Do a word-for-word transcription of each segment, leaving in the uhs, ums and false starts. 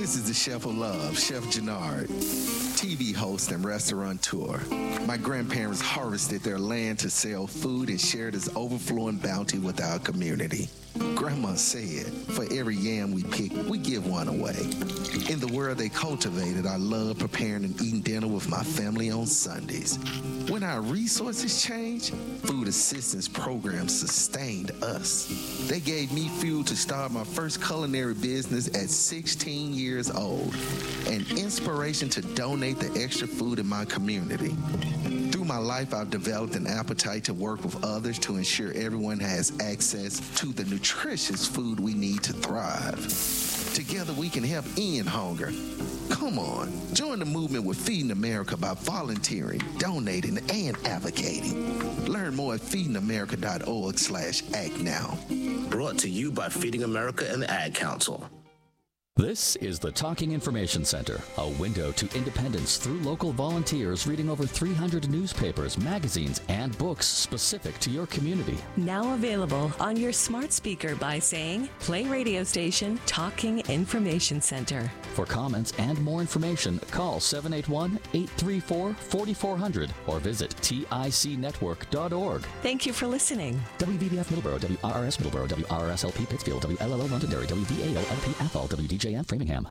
This is the Chef of Love, Chef Jannard, T V host and restaurateur. My grandparents harvested their land to sell food and share this overflowing bounty with our community. Grandma said, for every yam we pick, we give one away. In the world they cultivated, I love preparing and eating dinner with my family on Sundays. When our resources changed, food assistance programs sustained us. They gave me fuel to start my first culinary business at sixteen years old, and inspiration to donate the extra food in my community. Through my life, I've developed an appetite to work with others to ensure everyone has access to the nutritious food we need to thrive. Together, we can help end hunger. Come on, join the movement with Feeding America by volunteering, donating, and advocating. Learn more at feeding america dot org slash act now. Brought to you by Feeding America and the Ad Council. This is the Talking Information Center, a window to independence through local volunteers reading over three hundred newspapers, magazines, and books specific to your community. Now available on your smart speaker by saying, play radio station Talking Information Center. For comments and more information, call seven eight one, eight three four, four four zero zero or visit tic network dot org. Thank you for listening. W V B F Middleborough, W R R S Middleborough, W R R S L P Pittsfield, W L L O Londonderry, W V A L L P Athol, W D J M Framingham.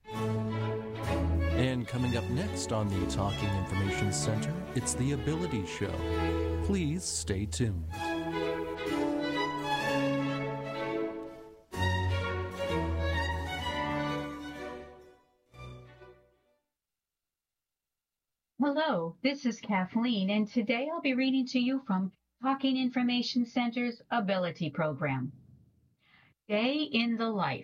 And coming up next on the Talking Information Center, it's the Ability Show. Please stay tuned. Hello, this is Kathleen, and today I'll be reading to you from Talking Information Center's Ability Program. Day in the Life.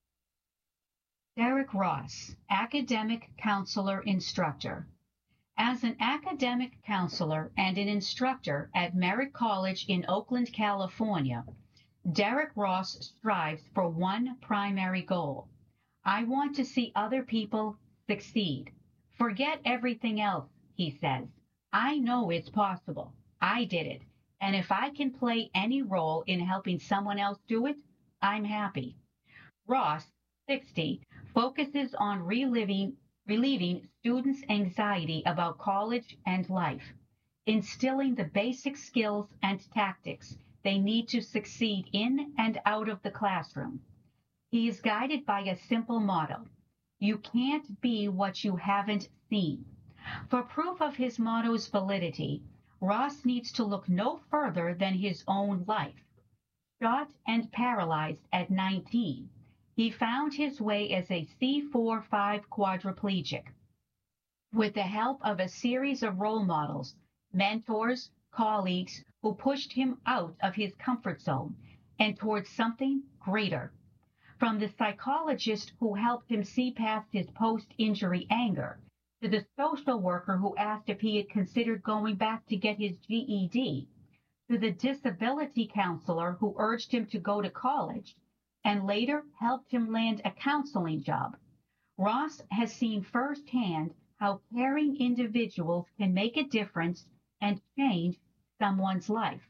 Derek Ross, Academic Counselor Instructor. As an academic counselor and an instructor at Merritt College in Oakland, California, Derek Ross strives for one primary goal. I want to see other people succeed. Forget everything else, he says. I know it's possible. I did it. And if I can play any role in helping someone else do it, I'm happy. Ross, sixty, focuses on reliving, relieving students' anxiety about college and life, instilling the basic skills and tactics they need to succeed in and out of the classroom. He is guided by a simple motto. You can't be what you haven't seen. For proof of his motto's validity, Ross needs to look no further than his own life. Shot and paralyzed at nineteen, he found his way as a C four five quadriplegic. With the help of a series of role models, mentors, colleagues who pushed him out of his comfort zone and towards something greater. From the psychologist who helped him see past his post-injury anger, to the social worker who asked if he had considered going back to get his G E D, to the disability counselor who urged him to go to college and later helped him land a counseling job. Ross has seen firsthand how caring individuals can make a difference and change someone's life.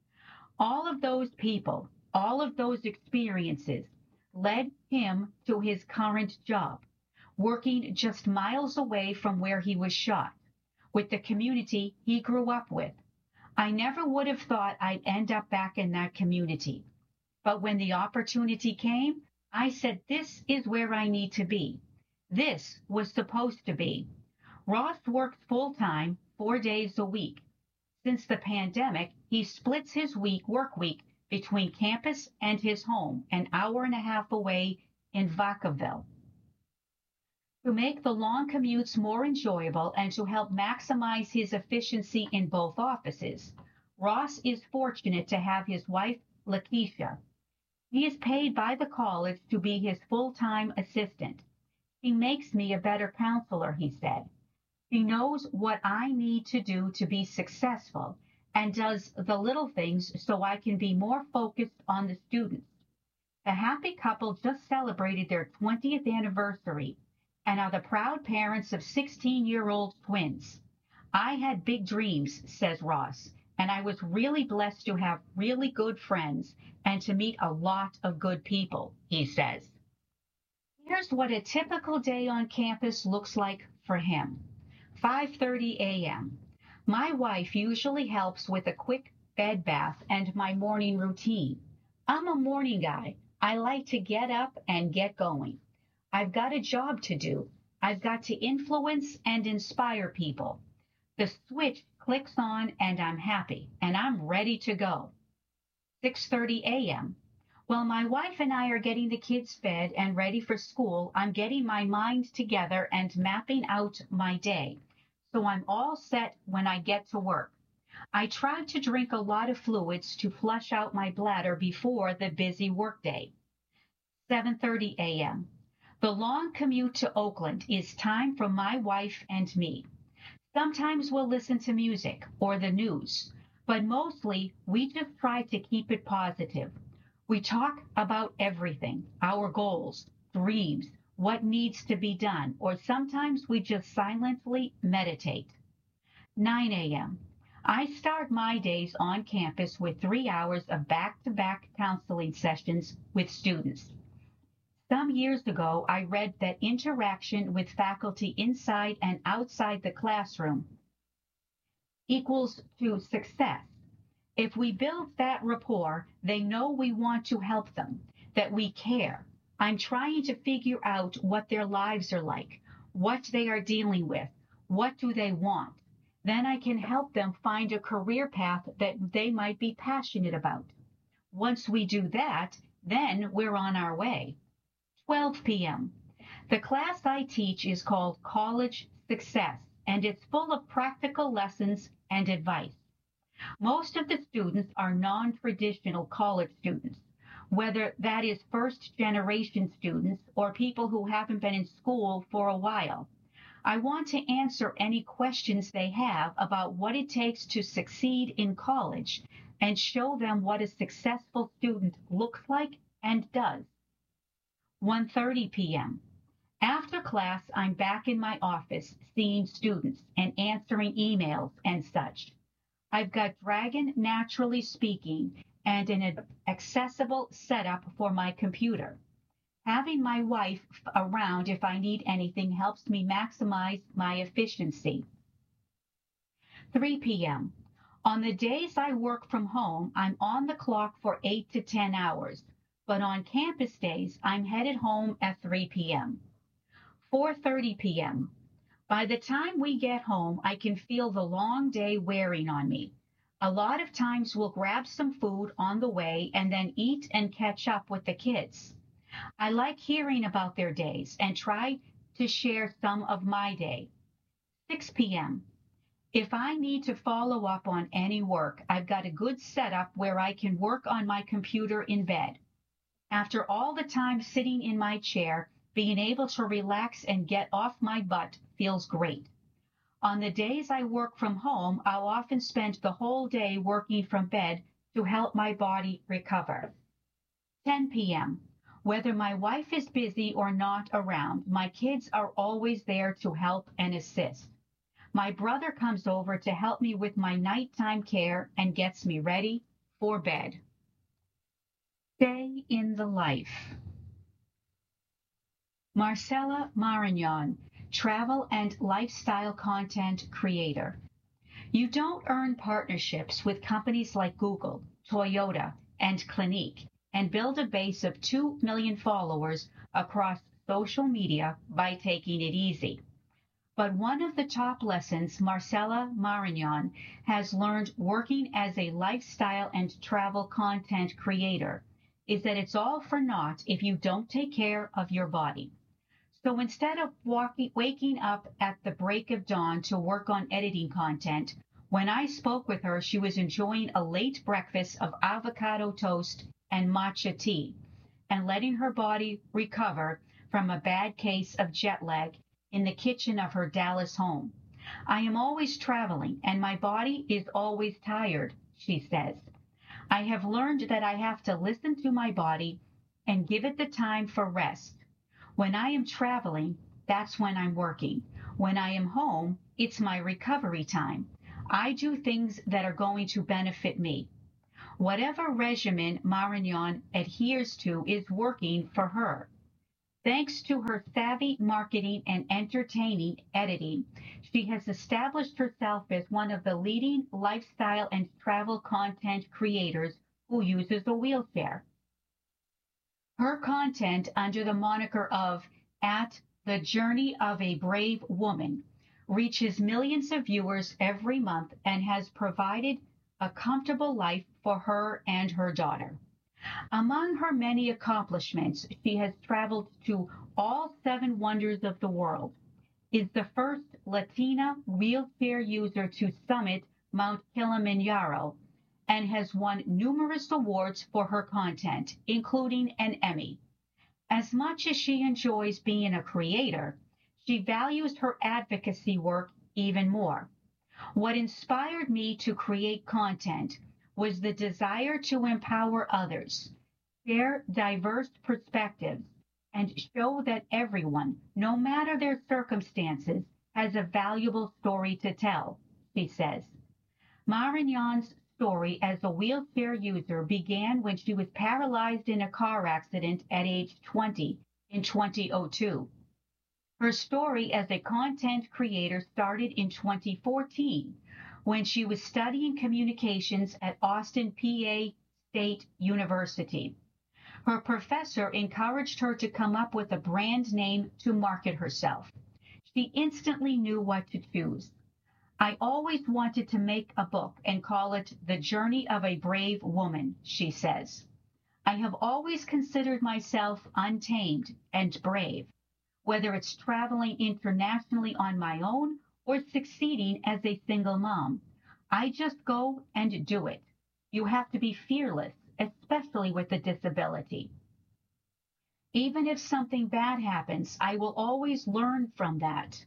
All of those people, all of those experiences, led him to his current job, working just miles away from where he was shot, with the community he grew up with. I never would have thought I'd end up back in that community. But when the opportunity came, I said, this is where I need to be. This was supposed to be. Ross works full-time, four days a week. Since the pandemic, he splits his week work week between campus and his home, an hour and a half away in Vacaville. To make the long commutes more enjoyable and to help maximize his efficiency in both offices, Ross is fortunate to have his wife, Lakeisha. He is paid by the college to be his full-time assistant. She makes me a better counselor, he said. She knows what I need to do to be successful and does the little things so I can be more focused on the students. The happy couple just celebrated their twentieth anniversary and are the proud parents of sixteen-year-old twins. I had big dreams, says Ross, and I was really blessed to have really good friends and to meet a lot of good people, he says. Here's what a typical day on campus looks like for him. five thirty a.m. My wife usually helps with a quick bed bath and my morning routine. I'm a morning guy. I like to get up and get going. I've got a job to do. I've got to influence and inspire people. The switch clicks on and I'm happy and I'm ready to go. six thirty a.m. While my wife and I are getting the kids fed and ready for school, I'm getting my mind together and mapping out my day, so I'm all set when I get to work. I try to drink a lot of fluids to flush out my bladder before the busy workday. seven thirty a.m. The long commute to Oakland is time for my wife and me. Sometimes we'll listen to music or the news, but mostly we just try to keep it positive. We talk about everything, our goals, dreams, what needs to be done, or sometimes we just silently meditate. nine a.m. I start my days on campus with three hours of back-to-back counseling sessions with students. Some years ago, I read that interaction with faculty inside and outside the classroom equals to success. If we build that rapport, they know we want to help them, that we care. I'm trying to figure out what their lives are like, what they are dealing with, what do they want. Then I can help them find a career path that they might be passionate about. Once we do that, then we're on our way. twelve p.m. The class I teach is called College Success, and it's full of practical lessons and advice. Most of the students are non-traditional college students, whether that is first-generation students or people who haven't been in school for a while. I want to answer any questions they have about what it takes to succeed in college and show them what a successful student looks like and does. one thirty p.m. After class, I'm back in my office seeing students and answering emails and such. I've got Dragon Naturally Speaking and an accessible setup for my computer. Having my wife around if I need anything helps me maximize my efficiency. three p.m. On the days I work from home, I'm on the clock for eight to ten hours, but on campus days, I'm headed home at three p.m. four thirty p.m. By the time we get home, I can feel the long day wearing on me. A lot of times we'll grab some food on the way and then eat and catch up with the kids. I like hearing about their days and try to share some of my day. six p.m. If I need to follow up on any work, I've got a good setup where I can work on my computer in bed. After all the time sitting in my chair, being able to relax and get off my butt feels great. On the days I work from home, I'll often spend the whole day working from bed to help my body recover. ten p.m. Whether my wife is busy or not around, my kids are always there to help and assist. My brother comes over to help me with my nighttime care and gets me ready for bed. Stay in the life. Marcella Marignon, travel and lifestyle content creator. You don't earn partnerships with companies like Google, Toyota, and Clinique and build a base of two million followers across social media by taking it easy. But one of the top lessons Marcella Marignon has learned working as a lifestyle and travel content creator is that it's all for naught if you don't take care of your body. So instead of walking, waking up at the break of dawn to work on editing content, when I spoke with her, she was enjoying a late breakfast of avocado toast and matcha tea and letting her body recover from a bad case of jet lag in the kitchen of her Dallas home. I am always traveling and my body is always tired, she says. I have learned that I have to listen to my body and give it the time for rest. When I am traveling, that's when I'm working. When I am home, it's my recovery time. I do things that are going to benefit me. Whatever regimen Marignon adheres to is working for her. Thanks to her savvy marketing and entertaining editing, she has established herself as one of the leading lifestyle and travel content creators who uses a wheelchair. Her content under the moniker of At the Journey of a Brave Woman reaches millions of viewers every month and has provided a comfortable life for her and her daughter. Among her many accomplishments, she has traveled to all seven wonders of the world, is the first Latina wheelchair user to summit Mount Kilimanjaro, and has won numerous awards for her content, including an Emmy. As much as she enjoys being a creator, she values her advocacy work even more. What inspired me to create content was the desire to empower others, share diverse perspectives, and show that everyone, no matter their circumstances, has a valuable story to tell, she says. Marinon's story as a wheelchair user began when she was paralyzed in a car accident at age twenty in twenty oh two. Her story as a content creator started in twenty fourteen when she was studying communications at Austin P A State University. Her professor encouraged her to come up with a brand name to market herself. She instantly knew what to choose. I always wanted to make a book and call it The Journey of a Brave Woman, she says. I have always considered myself untamed and brave, whether it's traveling internationally on my own or succeeding as a single mom. I just go and do it. You have to be fearless, especially with a disability. Even if something bad happens, I will always learn from that.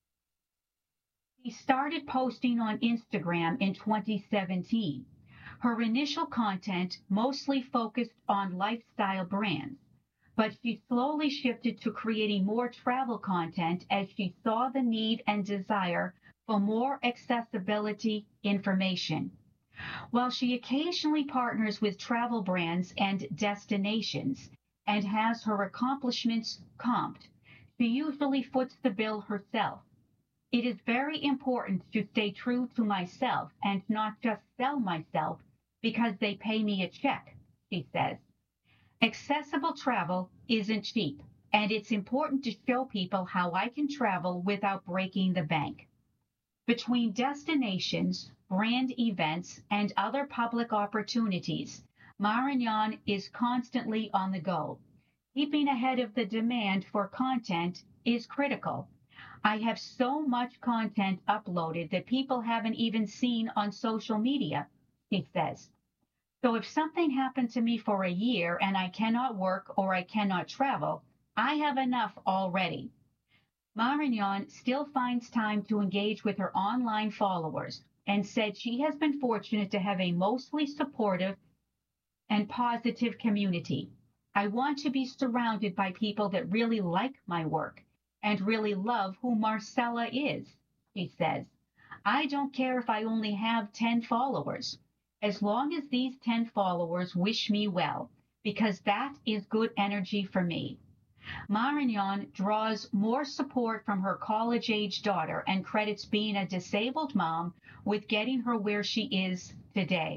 She started posting on Instagram in twenty seventeen. Her initial content mostly focused on lifestyle brands, but she slowly shifted to creating more travel content as she saw the need and desire for more accessibility information. While she occasionally partners with travel brands and destinations and has her accomplishments comped, she usually foots the bill herself. It is very important to stay true to myself and not just sell myself because they pay me a check, she says. Accessible travel isn't cheap, and it's important to show people how I can travel without breaking the bank. Between destinations, brand events, and other public opportunities, Marinon is constantly on the go. Keeping ahead of the demand for content is critical. I have so much content uploaded that people haven't even seen on social media, she says. So if something happened to me for a year and I cannot work or I cannot travel, I have enough already. Marinon still finds time to engage with her online followers and said she has been fortunate to have a mostly supportive and positive community. I want to be surrounded by people that really like my work and really love who Marcella is, she says. I don't care if I only have ten followers, as long as these ten followers wish me well, because that is good energy for me. Marinon draws more support from her college-age daughter and credits being a disabled mom with getting her where she is today.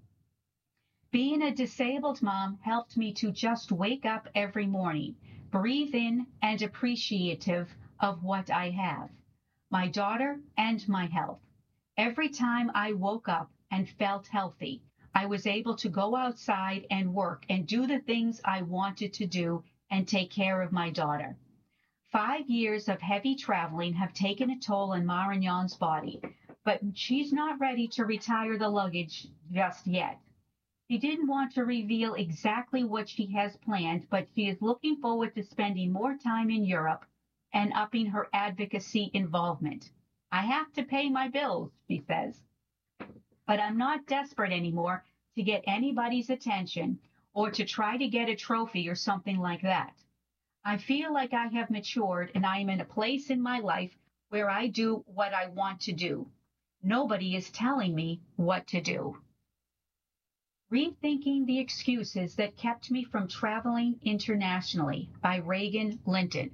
Being a disabled mom helped me to just wake up every morning, breathe in, and appreciative of what I have, my daughter and my health. Every time I woke up and felt healthy, I was able to go outside and work and do the things I wanted to do and take care of my daughter. Five years of heavy traveling have taken a toll on Marinon's body, but she's not ready to retire the luggage just yet. She didn't want to reveal exactly what she has planned, but she is looking forward to spending more time in Europe and upping her advocacy involvement. I have to pay my bills, she says, but I'm not desperate anymore to get anybody's attention or to try to get a trophy or something like that. I feel like I have matured and I am in a place in my life where I do what I want to do. Nobody is telling me what to do. Rethinking the Excuses That Kept Me from Traveling Internationally by Reagan Linton.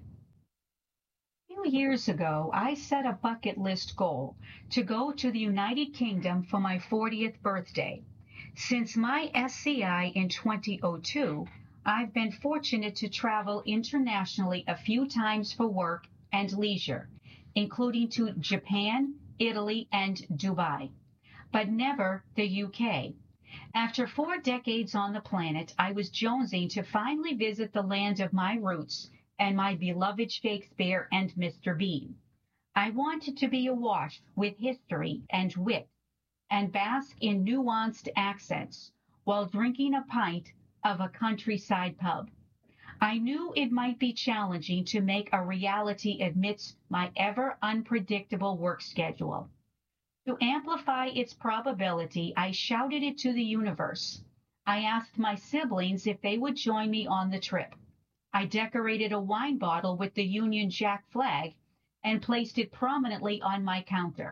A few years ago, I set a bucket list goal to go to the United Kingdom for my fortieth birthday. Since my S C I in two thousand two, I've been fortunate to travel internationally a few times for work and leisure, including to Japan, Italy, and Dubai, but never the U K. After four decades on the planet, I was jonesing to finally visit the land of my roots and my beloved Shakespeare and Mister Bean. I wanted to be awash with history and wit and bask in nuanced accents while drinking a pint of a countryside pub. I knew it might be challenging to make a reality amidst my ever unpredictable work schedule. To amplify its probability, I shouted it to the universe. I asked my siblings if they would join me on the trip. I decorated a wine bottle with the Union Jack flag and placed it prominently on my counter.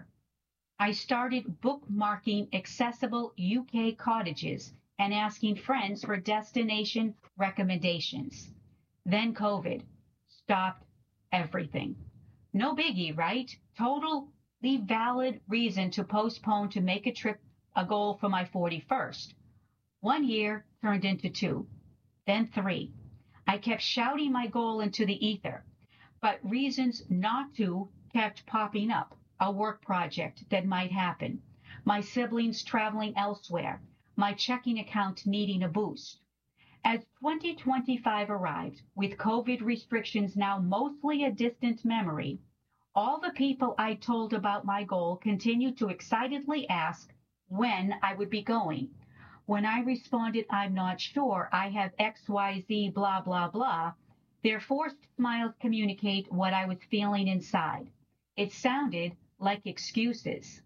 I started bookmarking accessible U K cottages and asking friends for destination recommendations. Then COVID stopped everything. No biggie, right? Totally valid reason to postpone to make a trip a goal for my forty-first. One year turned into two, then three. I kept shouting my goal into the ether, but reasons not to kept popping up. A work project that might happen, my siblings traveling elsewhere, my checking account needing a boost. As twenty twenty-five arrived, with COVID restrictions now mostly a distant memory, all the people I told about my goal continued to excitedly ask when I would be going. When I responded, I'm not sure, I have X Y Z, blah, blah, blah, their forced smiles communicate what I was feeling inside. It sounded like excuses.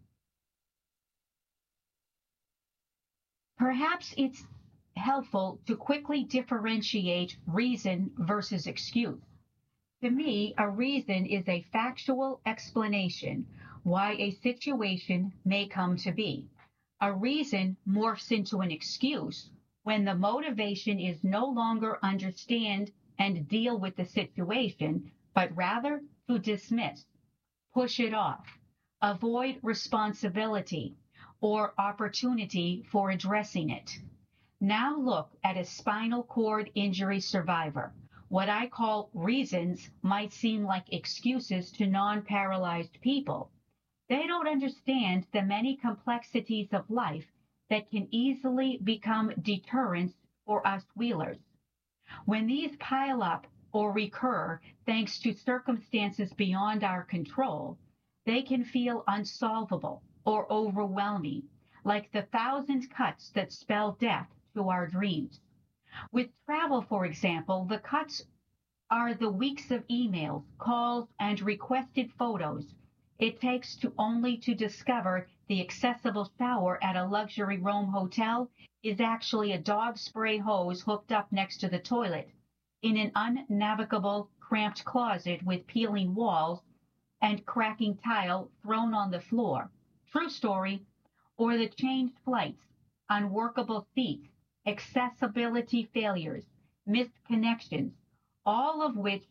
Perhaps it's helpful to quickly differentiate reason versus excuse. To me, a reason is a factual explanation why a situation may come to be. A reason morphs into an excuse when the motivation is no longer understand and deal with the situation, but rather to dismiss, push it off, avoid responsibility or opportunity for addressing it. Now look at a spinal cord injury survivor. What I call reasons might seem like excuses to non-paralyzed people. They don't understand the many complexities of life that can easily become deterrents for us wheelers. When these pile up or recur thanks to circumstances beyond our control, they can feel unsolvable or overwhelming, like the thousand cuts that spell death to our dreams. With travel, for example, the cuts are the weeks of emails, calls, and requested photos it takes to only to discover the accessible shower at a luxury Rome hotel is actually a dog spray hose hooked up next to the toilet in an unnavigable, cramped closet with peeling walls and cracking tile thrown on the floor. True story. Or the changed flights, unworkable seats, accessibility failures, missed connections, all of which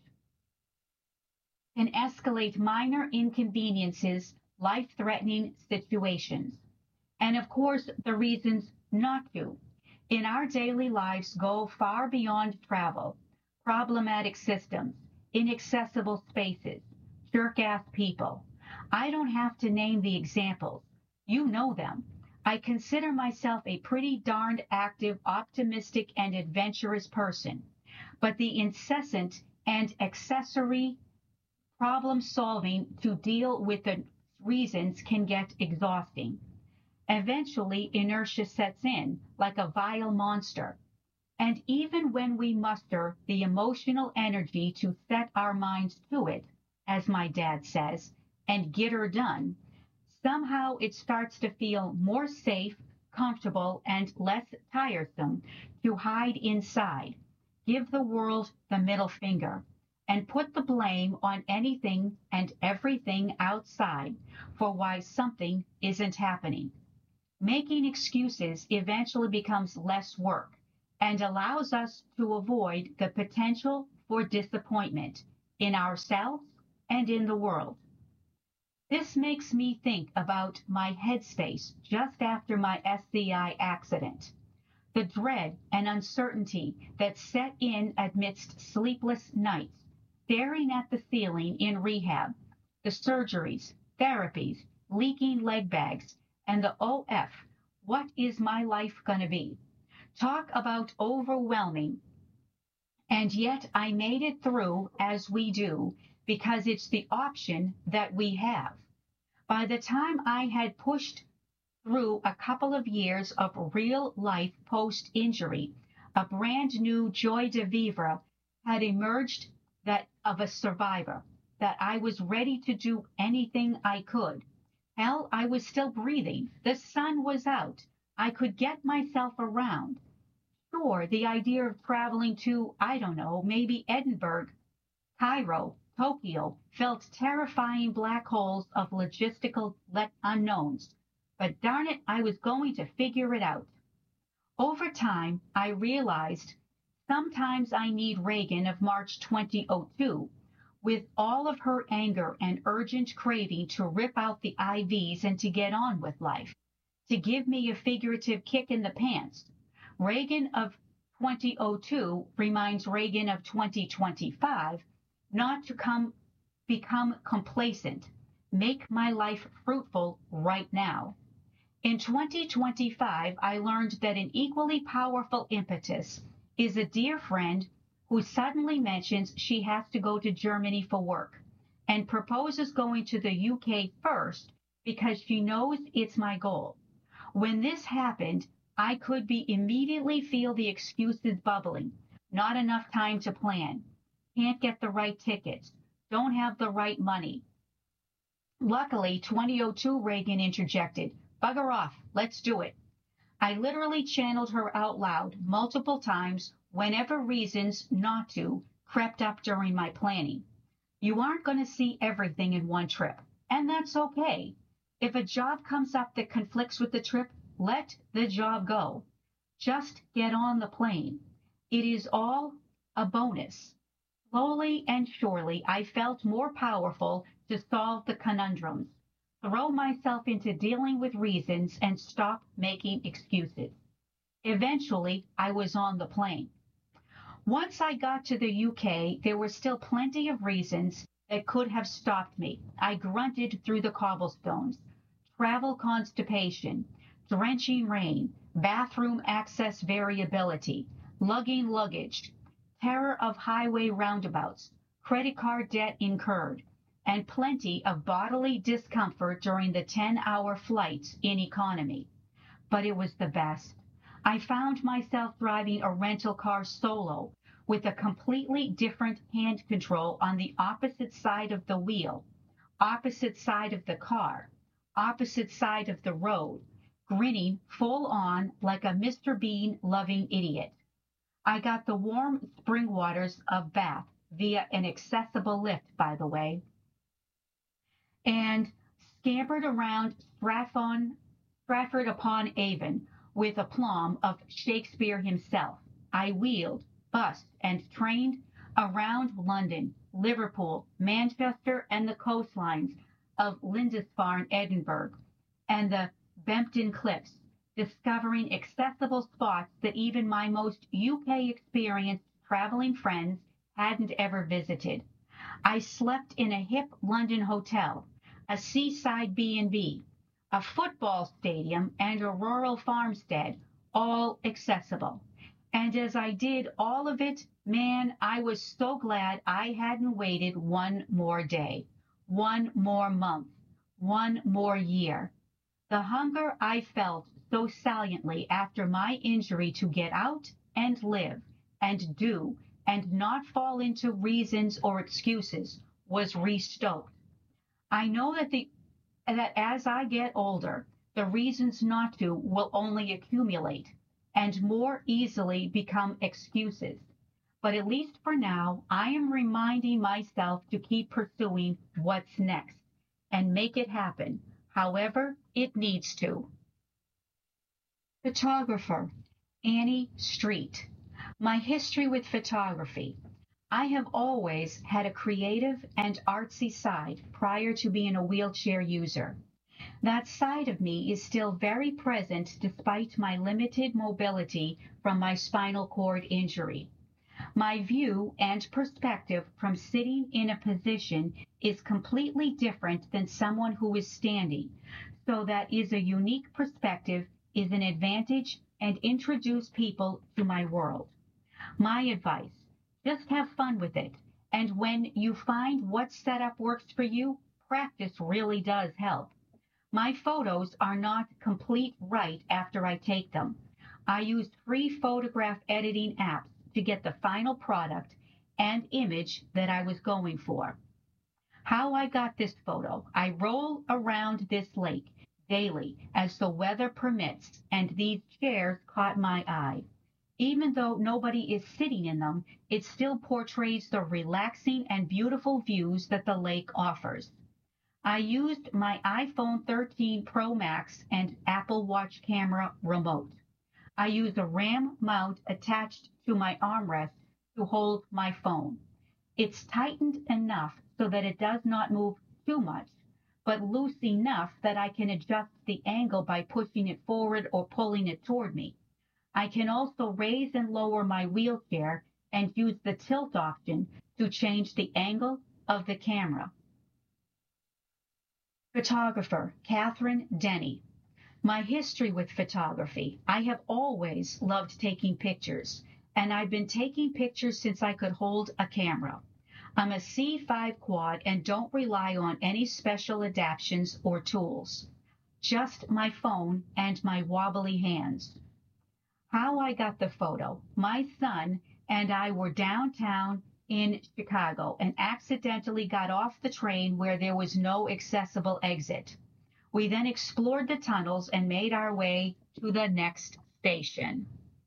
can escalate minor inconveniences, life-threatening situations. And of course, the reasons not to, in our daily lives, go far beyond travel, problematic systems, inaccessible spaces, jerk-ass people. I don't have to name the examples. You know them. I consider myself a pretty darned active, optimistic, and adventurous person, but the incessant and accessory problem solving to deal with the reasons can get exhausting. Eventually, inertia sets in like a vile monster. And even when we muster the emotional energy to set our minds to it, as my dad says, and get her done, somehow it starts to feel more safe, comfortable, and less tiresome to hide inside, give the world the middle finger, and put the blame on anything and everything outside for why something isn't happening. Making excuses eventually becomes less work and allows us to avoid the potential for disappointment in ourselves and in the world. This makes me think about my headspace just after my S C I accident. The dread and uncertainty that set in amidst sleepless nights, staring at the ceiling in rehab, the surgeries, therapies, leaking leg bags, and the O F, what is my life going to be? Talk about overwhelming. And yet I made it through, as we do, because it's the option that we have. By the time I had pushed through a couple of years of real life post-injury, a brand new joy de vivre had emerged that of a survivor, that I was ready to do anything I could. Hell, I was still breathing. The sun was out. I could get myself around. Sure, the idea of traveling to, I don't know, maybe Edinburgh, Cairo, Tokyo, felt terrifying black holes of logistical unknowns. But darn it, I was going to figure it out. Over time, I realized sometimes I need Reagan of March twenty oh two, with all of her anger and urgent craving to rip out the I Vs and to get on with life, to give me a figurative kick in the pants. Reagan of twenty oh two reminds Reagan of twenty twenty-five not to come become complacent, make my life fruitful right now. In twenty twenty-five, I learned that an equally powerful impetus is a dear friend who suddenly mentions she has to go to Germany for work and proposes going to the U K first because she knows it's my goal. When this happened, I could be immediately feel the excuses bubbling. Not enough time to plan. Can't get the right tickets. Don't have the right money. Luckily, twenty oh two Reagan interjected, "Bugger off, let's do it." I literally channeled her out loud multiple times whenever reasons not to crept up during my planning. You aren't going to see everything in one trip, and that's okay. If a job comes up that conflicts with the trip, let the job go. Just get on the plane. It is all a bonus. Slowly and surely, I felt more powerful to solve the conundrums, throw myself into dealing with reasons, and stop making excuses. Eventually, I was on the plane. Once I got to the U K, there were still plenty of reasons that could have stopped me. I grunted through the cobblestones. Travel constipation, drenching rain, bathroom access variability, lugging luggage, terror of highway roundabouts, credit card debt incurred, and plenty of bodily discomfort during the ten-hour flights in economy. But it was the best. I found myself driving a rental car solo with a completely different hand control on the opposite side of the wheel, opposite side of the car, opposite side of the road, grinning full on like a Mister Bean loving idiot. I got the warm spring waters of Bath via an accessible lift, by the way, and scampered around Stratford, Stratford upon Avon with aplomb of Shakespeare himself. I wheeled, bussed, and trained around London, Liverpool, Manchester, and the coastlines of Lindisfarne, Edinburgh, and the Bempton Cliffs, discovering accessible spots that even my most U K experienced traveling friends hadn't ever visited. I slept in a hip London hotel, a seaside B and B, a football stadium, and a rural farmstead, all accessible. And as I did all of it, man, I was so glad I hadn't waited one more day, one more month, one more year. The hunger I felt so saliently after my injury to get out and live and do and not fall into reasons or excuses was restoked. I know that the that as I get older, the reasons not to will only accumulate and more easily become excuses. But at least for now, I am reminding myself to keep pursuing what's next and make it happen, however it needs to. Photographer, Annie Street. My history with photography. I have always had a creative and artsy side prior to being a wheelchair user. That side of me is still very present despite my limited mobility from my spinal cord injury. My view and perspective from sitting in a position is completely different than someone who is standing, so that is a unique perspective, is an advantage, and introduce people to my world. My advice, just have fun with it, and when you find what setup works for you, practice really does help. My photos are not complete right after I take them. I used free photograph editing apps to get the final product and image that I was going for. How I got this photo: I roll around this lake daily as the weather permits, and these chairs caught my eye. Even though nobody is sitting in them, it still portrays the relaxing and beautiful views that the lake offers. I used my iPhone thirteen Pro Max and Apple Watch camera remote. I used a RAM mount attached to my armrest to hold my phone. It's tightened enough so that it does not move too much, but loose enough that I can adjust the angle by pushing it forward or pulling it toward me. I can also raise and lower my wheelchair and use the tilt option to change the angle of the camera. Photographer, Catherine Denny. My history with photography. I have always loved taking pictures, and I've been taking pictures since I could hold a camera. I'm a C five quad and don't rely on any special adaptations or tools, just my phone and my wobbly hands. How I got the photo. My son and I were downtown in Chicago and accidentally got off the train where there was no accessible exit. We then explored the tunnels and made our way to the next station.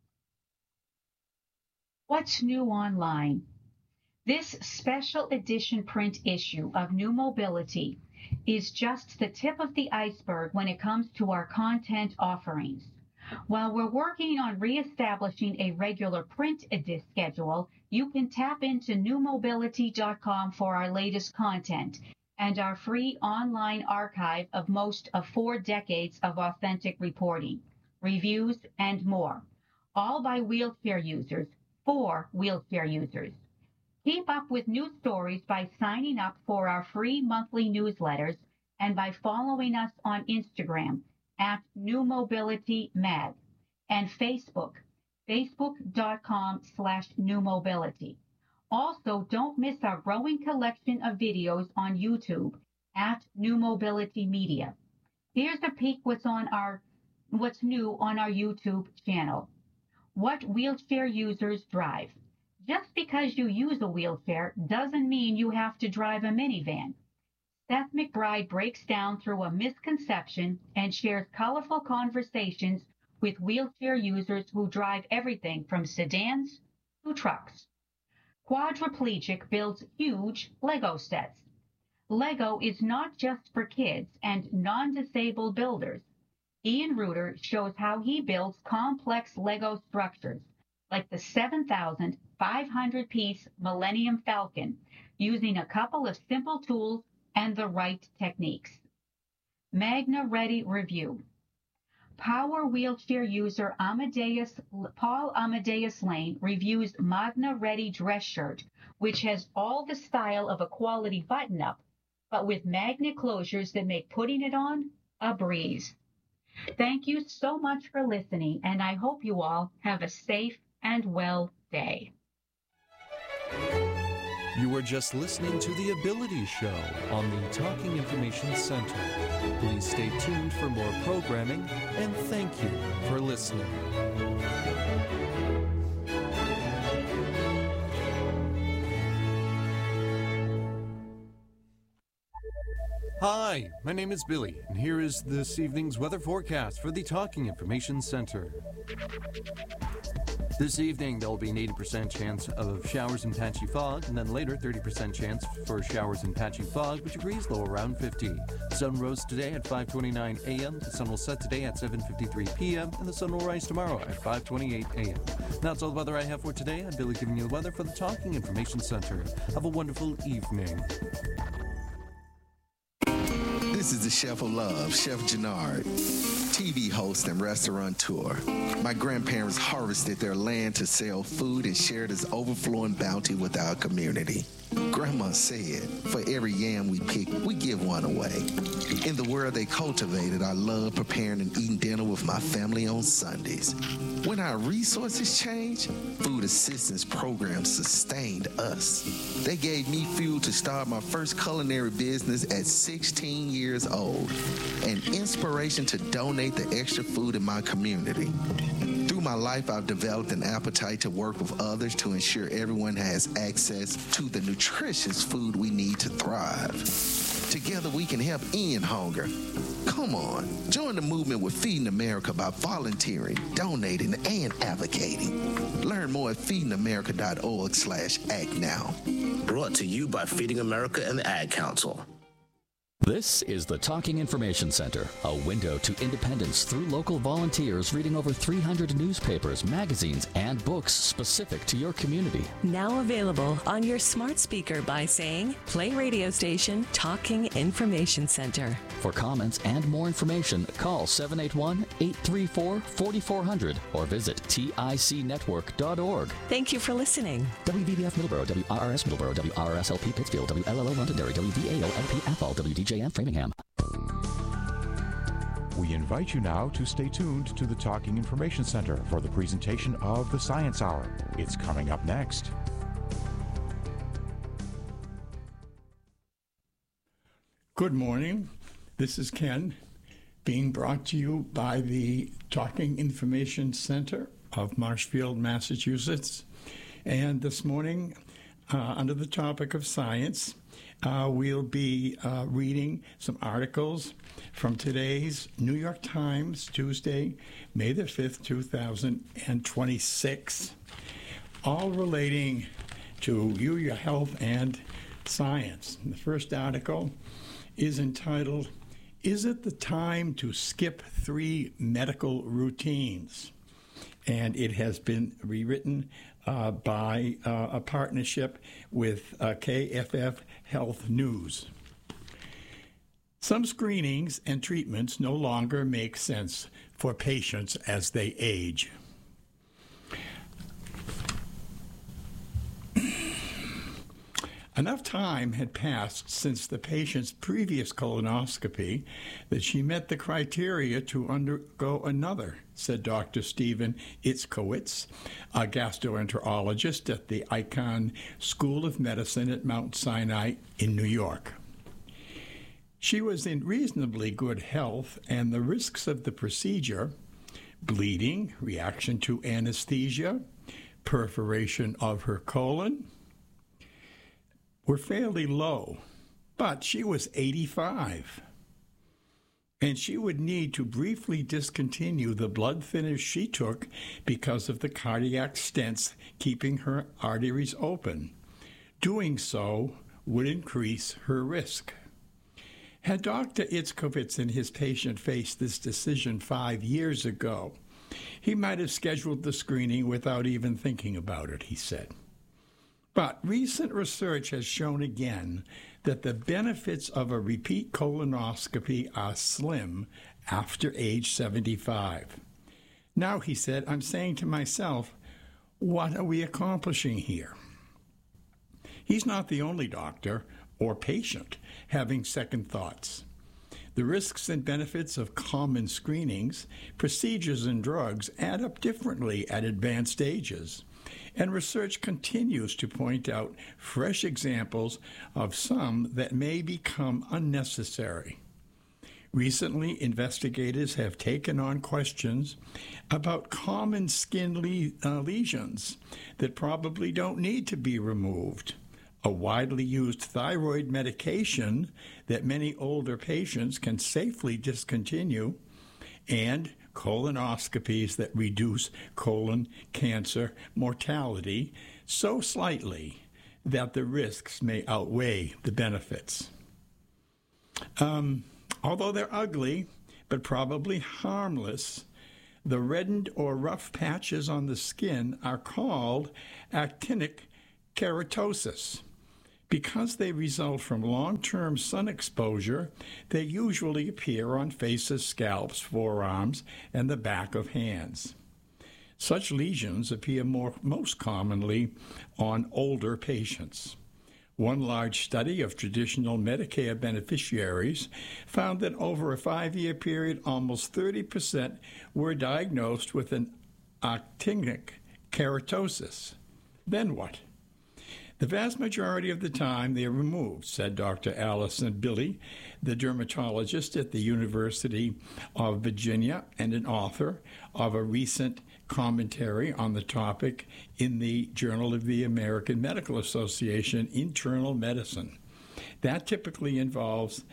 What's new online? This special edition print issue of New Mobility is just the tip of the iceberg when it comes to our content offerings. While we're working on reestablishing a regular print edit schedule, you can tap into new mobility dot com for our latest content and our free online archive of most of four decades of authentic reporting, reviews, and more, all by wheelchair users, for wheelchair users. Keep up with news stories by signing up for our free monthly newsletters and by following us on Instagram at New Mobility Mag and Facebook, facebook.com slash New Mobility. Also, don't miss our growing collection of videos on YouTube at New Mobility Media. Here's a peek what's on our what's new on our YouTube channel. What wheelchair users drive. Just because you use a wheelchair doesn't mean you have to drive a minivan. Seth McBride breaks down through a misconception and shares colorful conversations with wheelchair users who drive everything from sedans to trucks. Quadriplegic builds huge Lego sets. Lego is not just for kids and non-disabled builders. Ian Reuter shows how he builds complex Lego structures, like the seven thousand five hundred piece Millennium Falcon, using a couple of simple tools and the right techniques. Magna Ready Review. Power wheelchair user Amadeus, Paul Amadeus Lane reviews Magna Ready dress shirt, which has all the style of a quality button-up, but with magnet closures that make putting it on a breeze. Thank you so much for listening, and I hope you all have a safe and well day. You were just listening to The Ability Show on the Talking Information Center. Please stay tuned for more programming, and thank you for listening. Hi, my name is Billy, and here is this evening's weather forecast for the Talking Information Center. This evening, there'll be an eighty percent chance of showers and patchy fog, and then later, thirty percent chance for showers and patchy fog, with degrees low around fifty. The sun rose today at five twenty-nine a.m., the sun will set today at seven fifty-three p.m., and the sun will rise tomorrow at five twenty-eight a.m. That's all the weather I have for today. I'm Billy giving you the weather for the Talking Information Center. Have a wonderful evening. This is the Chef of Love, Chef Gennard, T V host and restaurateur. My grandparents harvested their land to sell food and share this overflowing bounty with our community. Grandma said, for every yam we pick, we give one away. In the world they cultivated, I love preparing and eating dinner with my family on Sundays. When our resources changed, food assistance programs sustained us. They gave me fuel to start my first culinary business at sixteen years old, and inspiration to donate the extra food in my community. Through my life, I've developed an appetite to work with others to ensure everyone has access to the nutritious food we need to thrive. Together, we can help end hunger. Come on, join the movement with Feeding America by volunteering, donating, and advocating. Learn more at feedingamerica.org slash act now. Brought to you by Feeding America and the Ad Council. This is the Talking Information Center, a window to independence through local volunteers reading over three hundred newspapers, magazines, and books specific to your community. Now available on your smart speaker by saying, play radio station Talking Information Center. For comments and more information, call seven eight one, eight three four, four four zero zero or visit tic network dot org. Thank you for listening. W V B F Middleborough, W R R S Middleborough, W R R S L P Pittsfield, W L L O Londonderry, W V A O L P Athol, W D J M Framingham. We invite you now to stay tuned to the Talking Information Center for the presentation of the Science Hour. It's coming up next. Good morning. This is Ken, being brought to you by the Talking Information Center of Marshfield, Massachusetts. And this morning, uh, under the topic of science, uh, we'll be uh, reading some articles from today's New York Times, Tuesday, May the fifth, two thousand twenty-six, all relating to you, your health, and science. The first article is entitled, "Is it the time to skip three medical routines?" And it has been rewritten uh, by uh, a partnership with uh, K F F Health News. Some screenings and treatments no longer make sense for patients as they age. Enough time had passed since the patient's previous colonoscopy that she met the criteria to undergo another, said Doctor Stephen Itzkowitz, a gastroenterologist at the Icahn School of Medicine at Mount Sinai in New York. She was in reasonably good health, and the risks of the procedure, bleeding, reaction to anesthesia, perforation of her colon, were fairly low, but she was eighty-five, and she would need to briefly discontinue the blood thinners she took because of the cardiac stents keeping her arteries open. Doing so would increase her risk. Had Doctor Itzkowitz and his patient faced this decision five years ago, he might have scheduled the screening without even thinking about it, he said. But recent research has shown again that the benefits of a repeat colonoscopy are slim after age seventy-five. Now, he said, I'm saying to myself, what are we accomplishing here? He's not the only doctor or patient having second thoughts. The risks and benefits of common screenings, procedures, and drugs add up differently at advanced ages. And research continues to point out fresh examples of some that may become unnecessary. Recently, investigators have taken on questions about common skin le- uh, lesions that probably don't need to be removed, a widely used thyroid medication that many older patients can safely discontinue, and colonoscopies that reduce colon cancer mortality so slightly that the risks may outweigh the benefits. Um, although they're ugly, but probably harmless, the reddened or rough patches on the skin are called actinic keratosis. Because they result from long-term sun exposure, they usually appear on faces, scalps, forearms, and the back of hands. Such lesions appear more, most commonly on older patients. One large study of traditional Medicare beneficiaries found that over a five-year period, almost thirty percent were diagnosed with an actinic keratosis. Then what? The vast majority of the time they are removed, said Doctor Allison Billy, the dermatologist at the University of Virginia and an author of a recent commentary on the topic in the Journal of the American Medical Association Internal Medicine. That typically involves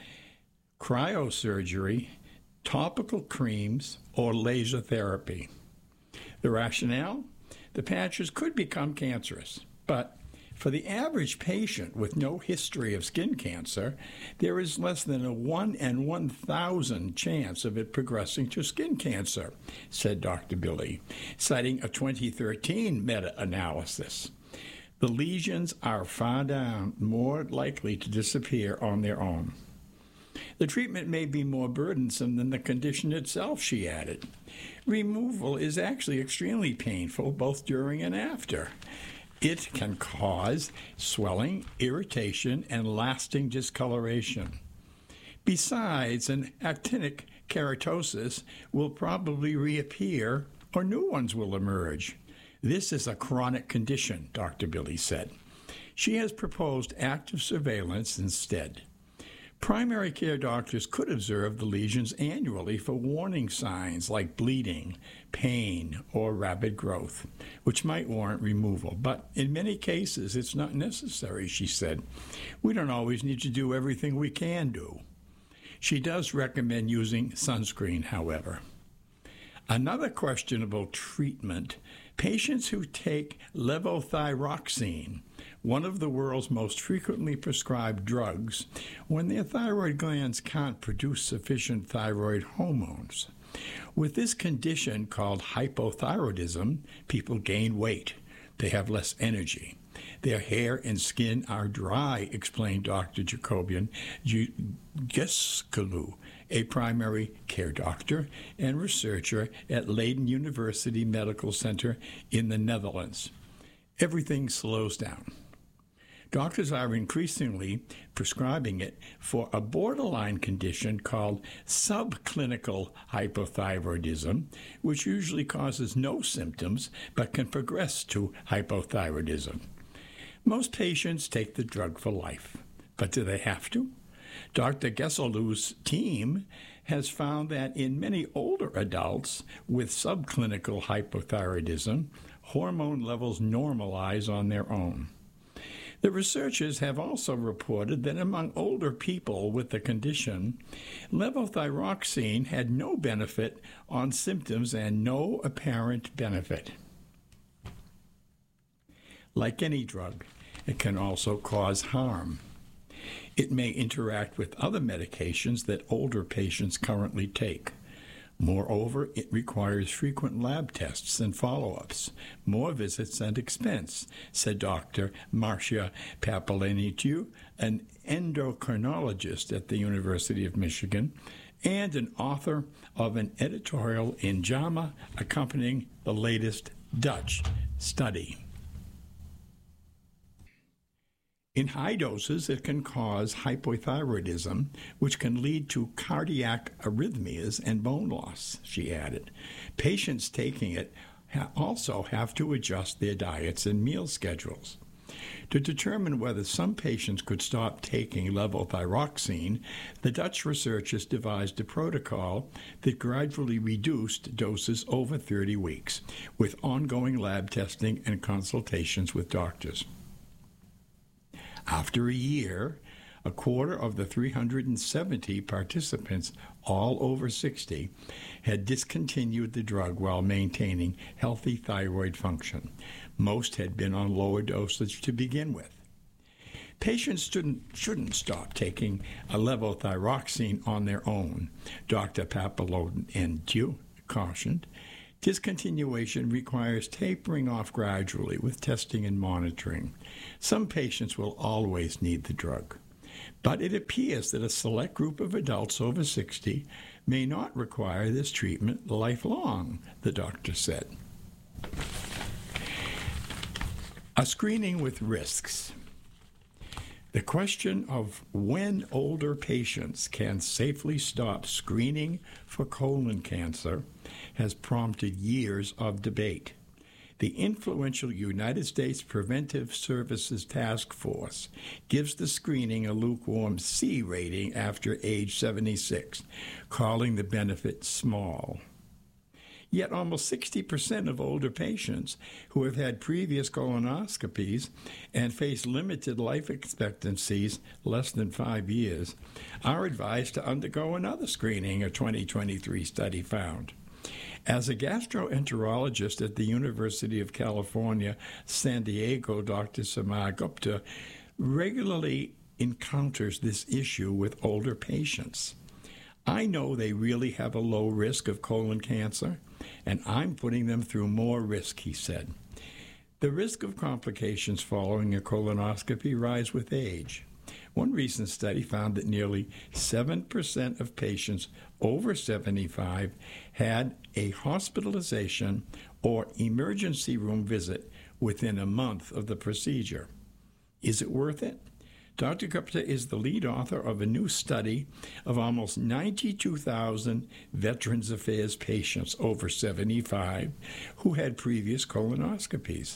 cryosurgery, topical creams, or laser therapy. The rationale? The patches could become cancerous, but for the average patient with no history of skin cancer, there is less than a one in one thousand chance of it progressing to skin cancer, said Doctor Billy, citing a twenty thirteen meta-analysis. The lesions are far down, more likely to disappear on their own. The treatment may be more burdensome than the condition itself, she added. Removal is actually extremely painful both during and after. It can cause swelling, irritation, and lasting discoloration. Besides, an actinic keratosis will probably reappear or new ones will emerge. This is a chronic condition, Doctor Billy said. She has proposed active surveillance instead. Primary care doctors could observe the lesions annually for warning signs like bleeding, pain, or rapid growth, which might warrant removal. But in many cases, it's not necessary, she said. We don't always need to do everything we can do. She does recommend using sunscreen, however. Another questionable treatment, patients who take levothyroxine, one of the world's most frequently prescribed drugs, when their thyroid glands can't produce sufficient thyroid hormones. With this condition called hypothyroidism, people gain weight. They have less energy. Their hair and skin are dry, explained Doctor Jacobian Gesculu, a primary care doctor and researcher at Leiden University Medical Center in the Netherlands. Everything slows down. Doctors are increasingly prescribing it for a borderline condition called subclinical hypothyroidism, which usually causes no symptoms but can progress to hypothyroidism. Most patients take the drug for life, but do they have to? Doctor Gesselu's team has found that in many older adults with subclinical hypothyroidism, hormone levels normalize on their own. The researchers have also reported that among older people with the condition, levothyroxine had no benefit on symptoms and no apparent benefit. Like any drug, it can also cause harm. It may interact with other medications that older patients currently take. Moreover, it requires frequent lab tests and follow-ups, more visits and expense, said Doctor Marcia Papalenitiu, an endocrinologist at the University of Michigan, and an author of an editorial in JAMA accompanying the latest Dutch study. In high doses, it can cause hypothyroidism, which can lead to cardiac arrhythmias and bone loss, she added. Patients taking it ha- also have to adjust their diets and meal schedules. To determine whether some patients could stop taking levothyroxine, the Dutch researchers devised a protocol that gradually reduced doses over thirty weeks, with ongoing lab testing and consultations with doctors. After a year, A quarter of the three hundred seventy participants, all over sixty, had discontinued the drug while maintaining healthy thyroid function. Most had been on lower dosage to begin with. Patients shouldn't, shouldn't stop taking a levothyroxine on their own, Doctor Papalotnientu cautioned. Discontinuation requires tapering off gradually with testing and monitoring. Some patients will always need the drug, but it appears that a select group of adults over sixty may not require this treatment lifelong, the doctor said. A screening with risks. The question of when older patients can safely stop screening for colon cancer has prompted years of debate. The influential United States Preventive Services Task Force gives the screening a lukewarm C rating after age seventy-six, calling the benefit small. Yet almost sixty percent of older patients who have had previous colonoscopies and face limited life expectancies, less than five years, are advised to undergo another screening, a twenty twenty-three study found. As a gastroenterologist at the University of California, San Diego, Doctor Samar Gupta regularly encounters this issue with older patients. I know they really have a low risk of colon cancer, and I'm putting them through more risk, he said. The risk of complications following a colonoscopy rise with age. One recent study found that nearly seven percent of patients over seventy-five had a hospitalization or emergency room visit within a month of the procedure. Is it worth it? Doctor Gupta is the lead author of a new study of almost ninety-two thousand Veterans Affairs patients over seventy-five who had previous colonoscopies.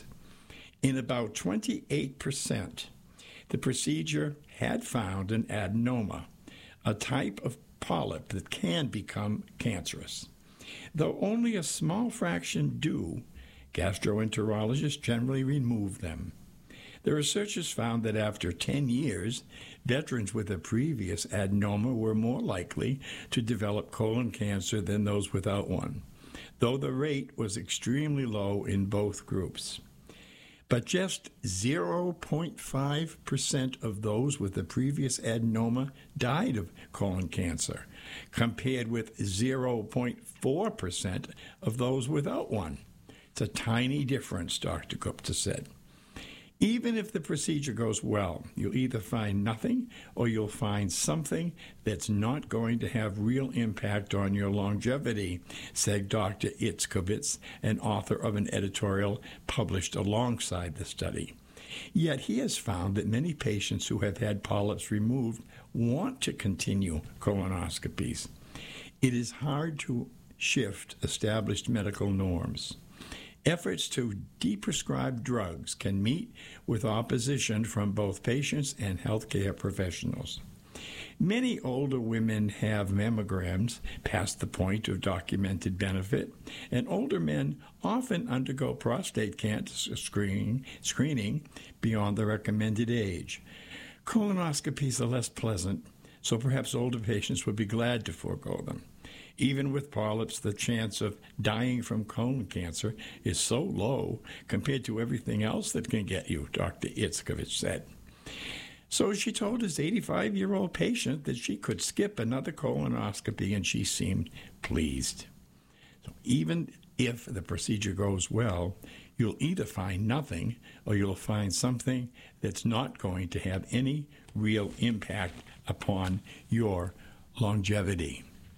In about twenty-eight percent, the procedure had found an adenoma, a type of polyp that can become cancerous. Though only a small fraction do, gastroenterologists generally remove them. The researchers found that after ten years, veterans with a previous adenoma were more likely to develop colon cancer than those without one, though the rate was extremely low in both groups. But just zero point five percent of those with a previous adenoma died of colon cancer, compared with zero point four percent of those without one. It's a tiny difference, Doctor Gupta said. Even if the procedure goes well, you'll either find nothing or you'll find something that's not going to have real impact on your longevity, said Doctor Itzkovitz, an author of an editorial published alongside the study. Yet he has found that many patients who have had polyps removed want to continue colonoscopies. It is hard to shift established medical norms. Efforts to deprescribe drugs can meet with opposition from both patients and healthcare professionals. Many older women have mammograms past the point of documented benefit, and older men often undergo prostate cancer screening, screening beyond the recommended age. Colonoscopies are less pleasant, so perhaps older patients would be glad to forego them. Even with polyps, the chance of dying from colon cancer is so low compared to everything else that can get you, Doctor Itzkovitz said. So she told his eighty-five-year-old patient that she could skip another colonoscopy, and she seemed pleased. So even if the procedure goes well, you'll either find nothing or you'll find something that's not going to have any real impact upon your longevity.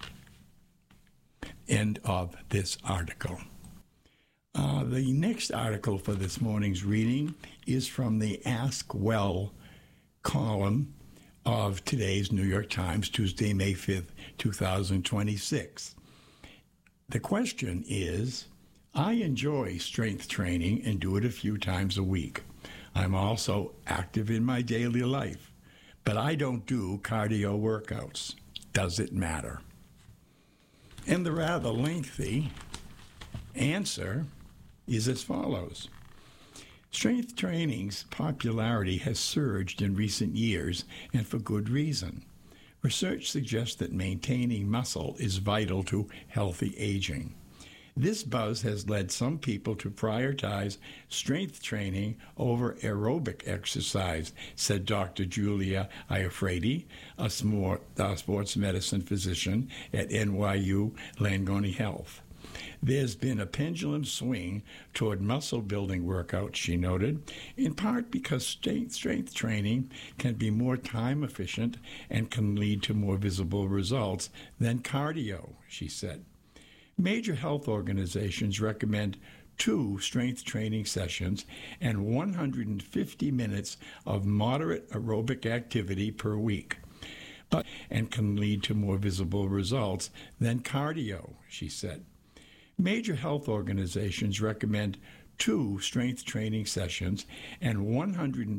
End of this article. Uh, the next article for this morning's reading is from the Ask Well column of today's New York Times, Tuesday, May fifth, twenty twenty-six. The question is, I enjoy strength training and do it a few times a week. I'm also active in my daily life, but I don't do cardio workouts. Does it matter? And the rather lengthy answer is as follows. Strength training's popularity has surged in recent years, and for good reason. Research suggests that maintaining muscle is vital to healthy aging. This buzz has led some people to prioritize strength training over aerobic exercise, said Doctor Julia Iafredi, a sports medicine physician at N Y U Langone Health. There's been a pendulum swing toward muscle-building workouts, she noted, in part because strength, strength training can be more time-efficient and can lead to more visible results than cardio, she said. Major health organizations recommend two strength training sessions and one hundred fifty minutes of moderate aerobic activity per week, but and can lead to more visible results than cardio, she said. Major health organizations recommend two strength training sessions and one hundred